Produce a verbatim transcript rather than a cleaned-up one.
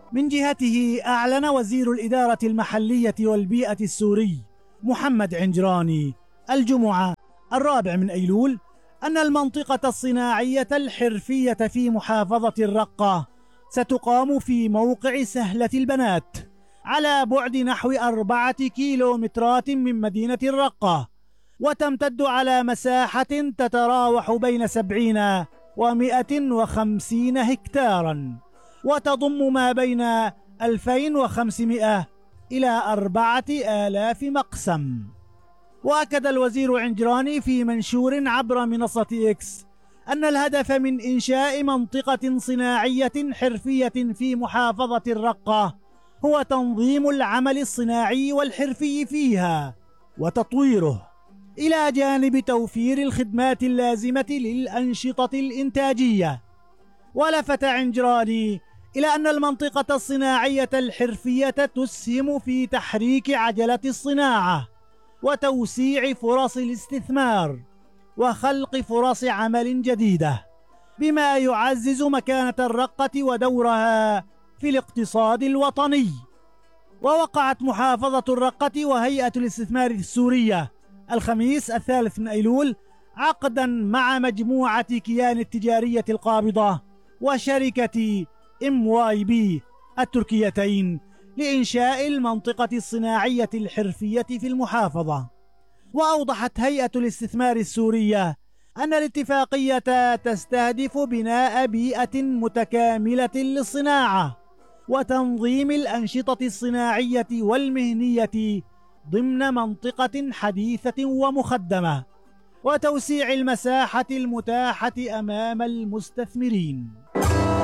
من جهته أعلن وزير الإدارة المحلية والبيئة السوري محمد عنجراني الجمعة الرابع من أيلول أن المنطقة الصناعية الحرفية في محافظة الرقة ستقام في موقع سهلة البنات على بعد نحو أربعة كيلومترات من مدينة الرقة، وتمتد على مساحة تتراوح بين سبعين ومئة وخمسين هكتارا، وتضم ما بين ألفين وخمسمئة إلى أربعة آلاف مقسم. وأكد الوزير عنجراني في منشور عبر منصة إكس أن الهدف من إنشاء منطقة صناعية حرفية في محافظة الرقة هو تنظيم العمل الصناعي والحرفي فيها وتطويره، إلى جانب توفير الخدمات اللازمة للأنشطة الإنتاجية. ولفت عنجراني إلى أن المنطقة الصناعية الحرفية تسهم في تحريك عجلة الصناعة وتوسيع فرص الاستثمار وخلق فرص عمل جديدة، بما يعزز مكانة الرقة ودورها في الاقتصاد الوطني. ووقعت محافظة الرقة وهيئة الاستثمار السورية الخميس الثالث من أيلول عقدا مع مجموعة كيان التجارية القابضة وشركة إم واي بي التركيتين لإنشاء المنطقة الصناعية الحرفية في المحافظة. وأوضحت هيئة الاستثمار السورية أن الاتفاقية تستهدف بناء بيئة متكاملة للصناعة وتنظيم الأنشطة الصناعية والمهنية ضمن منطقة حديثة ومخدمة، وتوسيع المساحة المتاحة أمام المستثمرين.